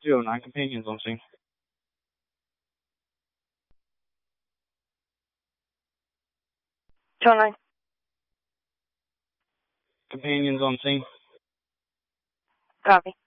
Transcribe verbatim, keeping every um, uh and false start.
two oh nine, companions on scene. two oh nine. Companions on scene. Copy.